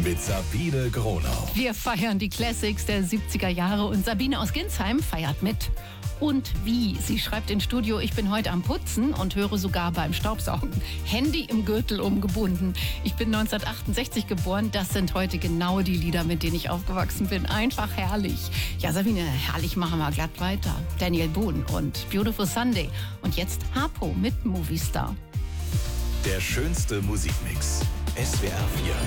mit Sabine Gronau. Wir feiern die Classics der 70er Jahre und Sabine aus Ginsheim feiert mit. Und wie? Sie schreibt ins Studio, ich bin heute am Putzen und höre sogar beim Staubsaugen. Handy im Gürtel umgebunden. Ich bin 1968 geboren. Das sind heute genau die Lieder, mit denen ich aufgewachsen bin. Einfach herrlich. Ja, Sabine, herrlich machen wir glatt weiter. Daniel Boone und Beautiful Sunday. Und jetzt Harpo mit Movie Star. Der schönste Musikmix. SWR 4.